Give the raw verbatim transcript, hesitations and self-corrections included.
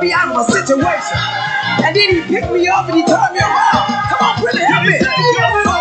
brought me out of a situation. And then he picked me up and he turned me around. Come on, really help me.